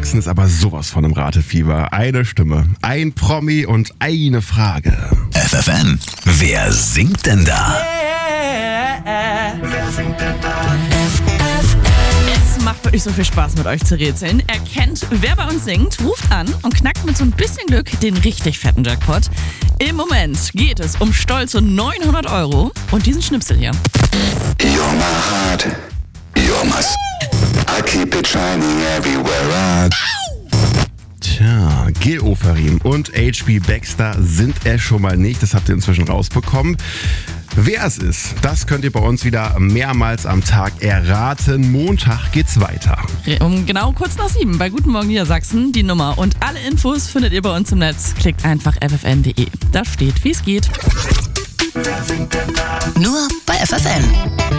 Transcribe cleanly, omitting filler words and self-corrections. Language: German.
Sachsen ist aber sowas von im Ratefieber. Eine Stimme, ein Promi und eine Frage. FFN, wer singt denn da? Es macht wirklich so viel Spaß, mit euch zu rätseln. Erkennt, wer bei uns singt, ruft an und knackt mit so ein bisschen Glück den richtig fetten Jackpot. Im Moment geht es um stolze 900 € und diesen Schnipsel hier. You're my heart, you're my I keep it shining everywhere. Tja, Gil Ofarim und HB Baxter sind es schon mal nicht. Das habt ihr inzwischen rausbekommen. Wer es ist, das könnt ihr bei uns wieder mehrmals am Tag erraten. Montag geht's weiter. Um genau kurz nach 7 bei Guten Morgen Niedersachsen die Nummer. Und alle Infos findet ihr bei uns im Netz. Klickt einfach ffn.de. Da steht, wie es geht. Nur bei FFN.